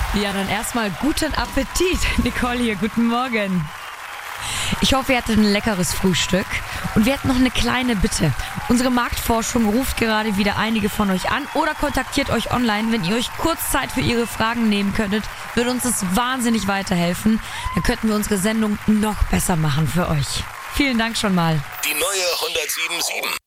Ja, dann erstmal guten Appetit. Nicole hier, guten Morgen. Ich hoffe, ihr hattet ein leckeres Frühstück. Und wir hätten noch eine kleine Bitte. Unsere Marktforschung ruft gerade wieder einige von euch an oder kontaktiert euch online. Wenn ihr euch kurz Zeit für ihre Fragen nehmen könntet, würde uns das wahnsinnig weiterhelfen. Dann könnten wir unsere Sendung noch besser machen für euch. Vielen Dank schon mal. Die neue 107.7